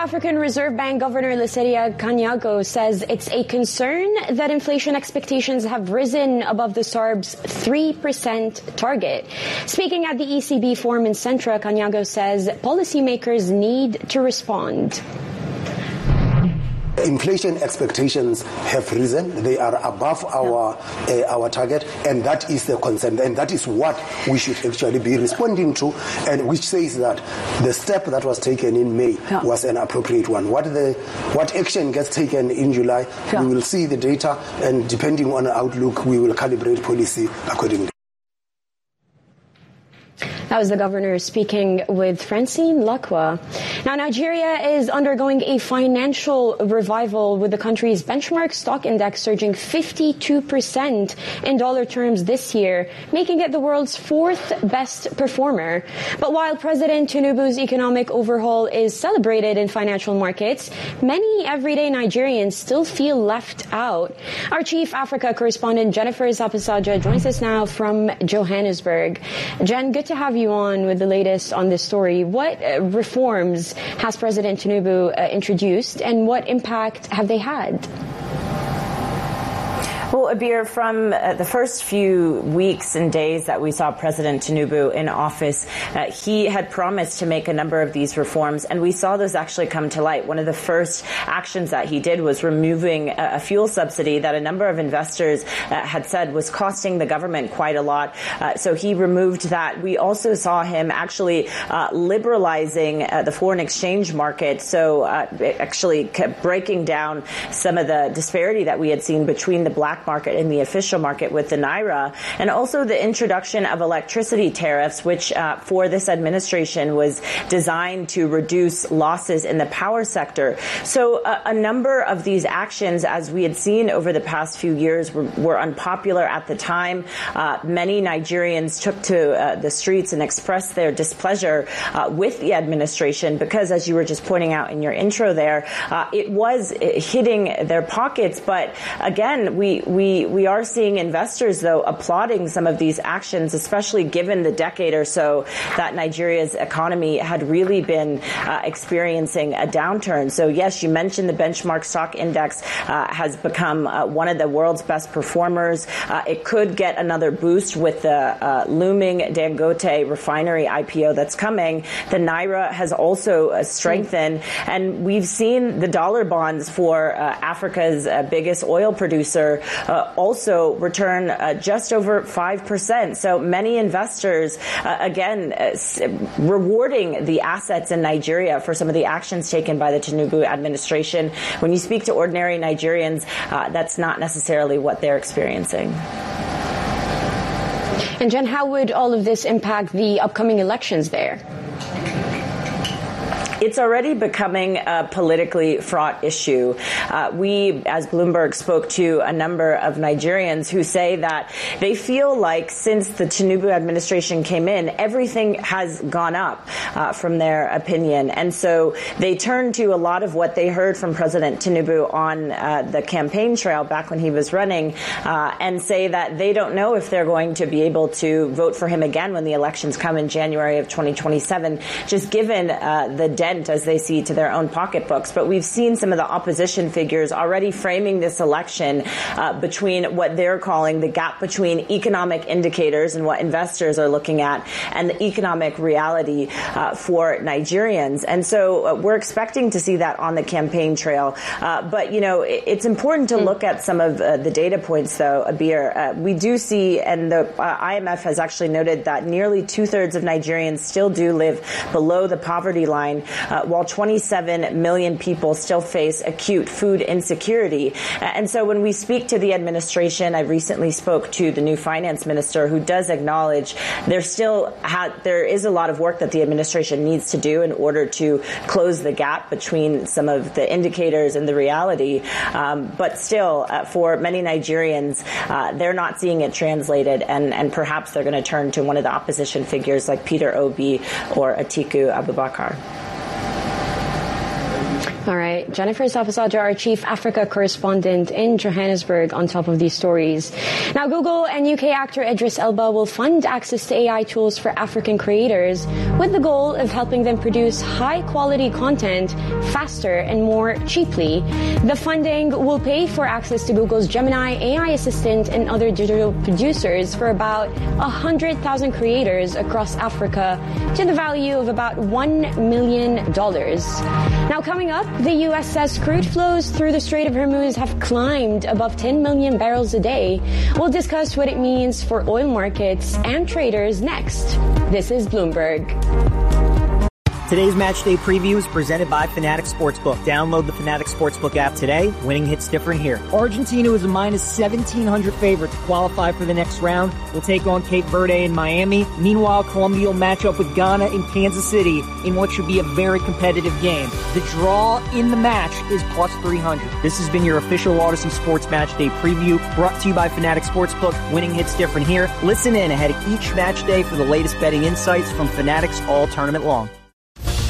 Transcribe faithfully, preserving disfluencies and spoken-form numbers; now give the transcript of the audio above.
African Reserve Bank Governor Lesedia Kanyako says it's a concern that inflation expectations have risen above the S A R B's three percent target. Speaking at the E C B forum in Centra, Kanyako says policymakers need to respond. Inflation expectations have risen. They are above our uh, our target, and that is the concern, and that is what we should actually be responding to, and which says that the step that was taken in May yeah. was an appropriate one. What the what action gets taken in July, yeah. we will see the data, and depending on the outlook, we will calibrate policy accordingly. That was the governor speaking with Francine Lakwa. Now, Nigeria is undergoing a financial revival with the country's benchmark stock index surging fifty-two percent in dollar terms this year, making it the world's fourth best performer. But while President Tinubu's economic overhaul is celebrated in financial markets, many everyday Nigerians still feel left out. Our chief Africa correspondent Jennifer Zapasaja joins us now from Johannesburg. Jen, good to have you on with the latest on this story. What uh, reforms has President Tinubu uh, introduced, and what impact have they had? Well, Abir, from uh, the first few weeks and days that we saw President Tinubu in office, uh, he had promised to make a number of these reforms, and we saw those actually come to light. One of the first actions that he did was removing a, a fuel subsidy that a number of investors uh, had said was costing the government quite a lot. Uh, so he removed that. We also saw him actually uh, liberalizing uh, the foreign exchange market, so uh, actually breaking down some of the disparity that we had seen between the black market and the official market with the Naira, and also the introduction of electricity tariffs, which uh, for this administration was designed to reduce losses in the power sector. So uh, a number of these actions, as we had seen over the past few years, were, were unpopular at the time. Uh, many Nigerians took to uh, the streets and expressed their displeasure uh, with the administration because, as you were just pointing out in your intro there, uh, it was hitting their pockets. But again, we We we are seeing investors, though, applauding some of these actions, especially given the decade or so that Nigeria's economy had really been uh, experiencing a downturn. So, yes, you mentioned the benchmark stock index uh, has become uh, one of the world's best performers. Uh, it could get another boost with the uh, looming Dangote refinery I P O that's coming. The Naira has also uh, strengthened, and we've seen the dollar bonds for uh, Africa's uh, biggest oil producer Uh, also return uh, just over five percent. So many investors, uh, again, uh, rewarding the assets in Nigeria for some of the actions taken by the Tinubu administration. When you speak to ordinary Nigerians, uh, that's not necessarily what they're experiencing. And Jen, how would all of this impact the upcoming elections there? It's already becoming a politically fraught issue. Uh, we, as Bloomberg, spoke to a number of Nigerians who say that they feel like since the Tinubu administration came in, everything has gone up uh, from their opinion. And so they turn to a lot of what they heard from President Tinubu on uh, the campaign trail back when he was running uh, and say that they don't know if they're going to be able to vote for him again when the elections come in January of twenty twenty-seven, just given uh, the debt as they see to their own pocketbooks. But we've seen some of the opposition figures already framing this election uh, between what they're calling the gap between economic indicators and what investors are looking at and the economic reality uh, for Nigerians. And so uh, we're expecting to see that on the campaign trail. Uh, but, you know, it, it's important to look at some of uh, the data points, though, Abir. Uh, we do see, and the uh, I M F has actually noted that nearly two-thirds of Nigerians still do live below the poverty line. Uh, while twenty-seven million people still face acute food insecurity. And so when we speak to the administration, I recently spoke to the new finance minister who does acknowledge there still ha- there is a lot of work that the administration needs to do in order to close the gap between some of the indicators and the reality. Um, but still, uh, for many Nigerians, uh, they're not seeing it translated, and, and perhaps they're going to turn to one of the opposition figures like Peter Obi or Atiku Abubakar. All right. Jennifer Sapasaja, our chief Africa correspondent in Johannesburg, on top of these stories. Now, Google and U K actor Idris Elba will fund access to A I tools for African creators with the goal of helping them produce high-quality content faster and more cheaply. The funding will pay for access to Google's Gemini A I assistant and other digital producers for about one hundred thousand creators across Africa to the value of about one million dollars. Now, coming up, the U S says crude flows through the Strait of Hormuz have climbed above ten million barrels a day. We'll discuss what it means for oil markets and traders next. This is Bloomberg. Today's match day preview is presented by Fanatics Sportsbook. Download the Fanatics Sportsbook app today. Winning hits different here. Argentina is a minus seventeen hundred favorite to qualify for the next round. We'll take on Cape Verde in Miami. Meanwhile, Colombia will match up with Ghana in Kansas City in what should be a very competitive game. The draw in the match is plus three hundred. This has been your official Odyssey Sports Match Day preview, brought to you by Fanatics Sportsbook. Winning hits different here. Listen in ahead of each match day for the latest betting insights from Fanatics all tournament long.